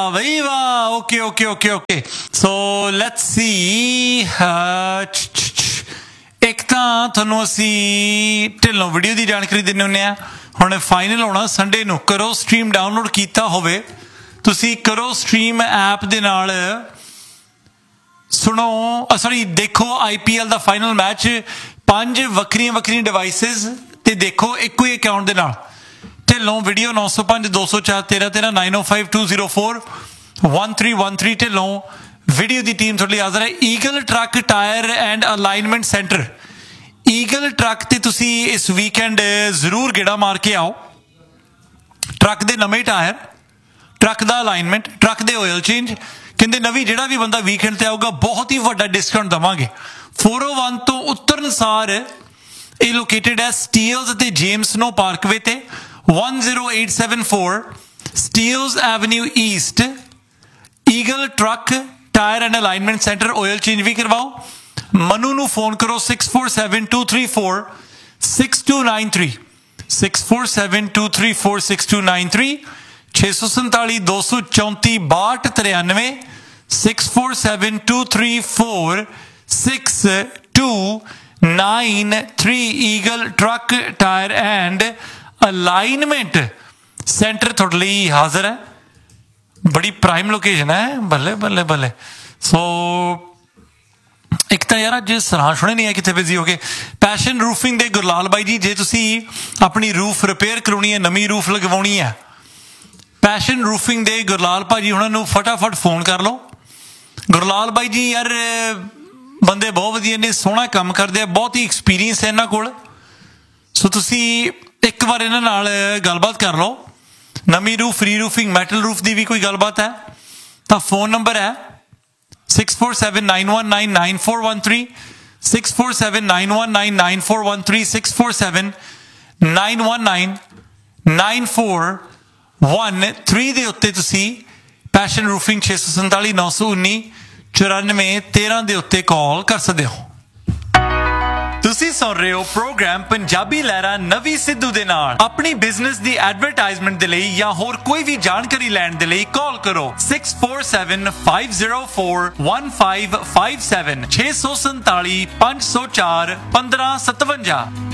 bhai wah. Okay. So let's see. ਇੱਕ ਤਾਂ ਤੁਹਾਨੂੰ ਅਸੀਂ ਢਿੱਲੋਂ ਵੀਡੀਓ ਦੀ ਜਾਣਕਾਰੀ ਦਿੰਦੇ ਹੁੰਦੇ ਹਾਂ। ਹੁਣ ਫਾਈਨਲ ਹੋਣਾ ਸੰਡੇ ਨੂੰ। ਕਰੋ ਸਟ੍ਰੀਮ ਡਾਊਨਲੋਡ ਕੀਤਾ ਹੋਵੇ ਤੁਸੀਂ, ਕਰੋ ਸਟ੍ਰੀਮ ਐਪ ਦੇ ਨਾਲ ਸੁਣੋ ਸੌਰੀ ਦੇਖੋ IPL ਦਾ ਫਾਈਨਲ ਮੈਚ 5 ਵੱਖਰੀਆਂ ਡਿਵਾਈਸਿਸ ਤੇ ਦੇਖੋ ਇੱਕੋ ਹੀ ਅਕਾਊਂਟ ਦੇ ਨਾਲ। ਢਿੱਲੋਂ ਵੀਡੀਓ 905 204 1313 905 204 1313 ਢਿੱਲੋਂ ਵੀਡੀਓ ਦੀ ਟੀਮ ਤੁਹਾਡੇ ਲਈ ਹਾਜ਼ਰ ਹੈ। Eagle truck tyre and alignment centre, eagle truck ਤੇ ਤੁਸੀਂ ਇਸ ਵੀਕਐਂਡ ਜ਼ਰੂਰ ਗੇੜਾ ਮਾਰ ਕੇ ਆਓ। ਟਰੱਕ ਦੇ ਨਵੇਂ ਟਾਇਰ, ਟਰੱਕ ਦਾ ਅਲਾਈਨਮੈਂਟ, ਟਰੱਕ ਦੇ ਆਇਲ ਚੇਂਜ। ਕਹਿੰਦੇ ਨਵੀਂ ਜਿਹੜਾ ਵੀ ਬੰਦਾ ਵੀਕਐਂਡ ਤੇ ਆਊਗਾ ਬਹੁਤ ਹੀ ਵੱਡਾ ਡਿਸਕਾਊਂਟ ਦੇਵਾਂਗੇ। 401 ਤੋਂ ਉਤਰਨ ਸਾਰ ਇਹ ਲੋਕੇਟਡ ਹੈ ਸਟੀਲਸ ਅਤੇ ਜੇਮਸ ਨੋ ਪਾਰਕਵੇ ਤੇ 10874 Steeles avenue East. Eagle truck tyre and alignment centre, oil change ਵੀ ਕਰਵਾਓ। ਮਨੂ ਨੂੰ ਫੋਨ ਕਰੋ 647234 6293 647234 6293 647 234 6293 647234 6293 eagle truck tyre and alignment centre ਤੁਹਾਡੇ ਲਈ ਹਾਜ਼ਰ ਹੈ। ਬੜੀ ਪ੍ਰਾਈਮ ਲੋਕੇਸ਼ਨ ਹੈ। ਬੱਲੇ ਸੋ ਇੱਕ ਤਾਂ ਯਾਰ ਅੱਜ ਸਰਾਂ ਸੁਣੇ ਨਹੀਂ ਹੈ ਕਿੱਥੇ ਬਿਜ਼ੀ ਹੋ ਗਏ। ਪੈਸ਼ਨ ਰੂਫਿੰਗ ਦੇ ਗੁਰਲਾਲ ਬਾਈ ਜੀ, ਜੇ ਤੁਸੀਂ ਆਪਣੀ ਰੂਫ ਰਿਪੇਅਰ ਕਰਾਉਣੀ ਹੈ, ਨਵੀਂ ਰੂਫ ਲਗਵਾਉਣੀ ਹੈ, ਪੈਸ਼ਨ ਰੂਫਿੰਗ ਦੇ ਗੁਰਲਾਲ ਭਾਜੀ ਉਹਨਾਂ ਨੂੰ ਫਟਾਫਟ ਫੋਨ ਕਰ ਲਓ। ਗੁਰਲਾਲ ਬਾਈ ਜੀ ਯਾਰ ਬੰਦੇ ਬਹੁਤ ਵਧੀਆ ਨੇ, ਸੋਹਣਾ ਕੰਮ ਕਰਦੇ ਆ, ਬਹੁਤ ਹੀ ਐਕਸਪੀਰੀਅੰਸ ਹੈ ਇਹਨਾਂ ਕੋਲ। ਸੋ ਤੁਸੀਂ ਇੱਕ ਵਾਰ ਇਹਨਾਂ ਨਾਲ ਗੱਲਬਾਤ ਕਰ ਲਓ। ਨਵੀਂ roof, free roofing, metal roof ਦੀ ਵੀ ਕੋਈ ਗੱਲਬਾਤ ਹੈ ਤਾਂ ਫੋਨ ਨੰਬਰ ਹੈ 6479199413 6479199413 6479199413 ਦੇ ਉੱਤੇ ਤੁਸੀਂ ਪੈਸ਼ਨ ਰੂਫਿੰਗ 647 919 94 13 ਦੇ ਉੱਤੇ ਕਾਲ ਕਰ ਸਕਦੇ ਹੋ। ਤੁਸੀਂ ਸੁਣ ਰਹੇ ਹੋ ਪ੍ਰੋਗਰਾਮ ਪੰਜਾਬੀ ਲਹਿਰਾ ਨਵੀਂ ਸਿੱਧੂ ਦੇ ਨਾਲ। ਆਪਣੀ ਬਿਜ਼ਨਸ ਦੀ ਐਡਵਰਟਾਈਜ਼ਮੈਂਟ ਦੇ ਲਈ ਜਾਂ ਹੋਰ ਕੋਈ ਵੀ ਜਾਣਕਾਰੀ ਲੈਣ ਦੇ ਲਈ ਕਾਲ ਕਰੋ 6475041557 647 504 1557।